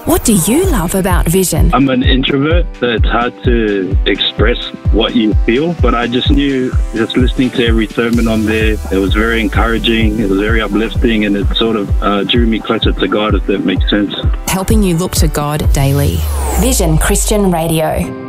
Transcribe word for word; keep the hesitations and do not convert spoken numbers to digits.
What do you love about Vision? I'm an introvert, so it's hard to express what you feel, but I just knew, just listening to every sermon on there, it was very encouraging, it was very uplifting, and it sort of uh, drew me closer to God, if that makes sense. Helping you look to God daily. Vision Christian Radio.